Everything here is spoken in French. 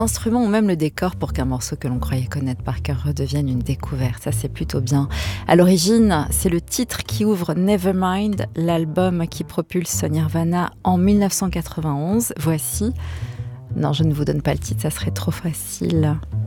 Instruments ou même le décor pour qu'un morceau que l'on croyait connaître par cœur redevienne une découverte. Ça, c'est plutôt bien. À l'origine, c'est le titre qui ouvre Nevermind, l'album qui propulse Nirvana en 1991. Voici. Non, je ne vous donne pas le titre, ça serait trop facile.